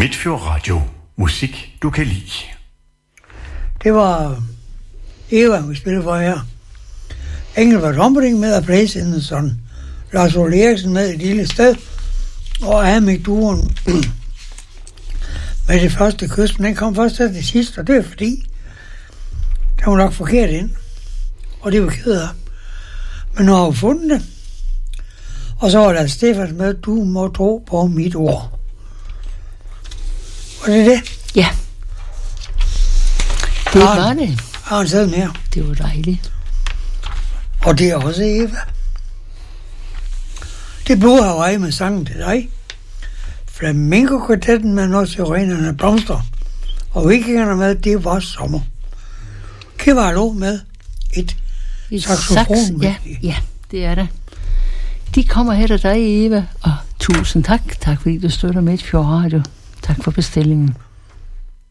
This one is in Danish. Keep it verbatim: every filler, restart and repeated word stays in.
Midtfjord Radio. Musik, du kan lide. Det var Eva, vi spillede for her. Engelbert Humperdinck med A Place in the Sun. Lars Ole Eriksen med Et lille sted. Og Amik Duren med det første kys. Men den kom først til det sidste, og det er fordi, der var nok forkert ind. Og det var ked af. Men nu har vi fundet det. Og så var der Stefan med, du må tro på mit ord. Var det det? Ja. Det var det. Har han taget mere? Det var dejligt. Og det er også Eva. Det Blå Hawaii med sangen til dig. Flamenco-kvartetten med Nordsjørenerne blomster. Og vikingerne med, det var sommer. Kevalo med et, et saxofon. Sax, ja, ja, det er det. De kommer her til dig, Eva. Og tusind tak. Tak fordi du støtter Midtfjord Radio. Tak for bestillingen.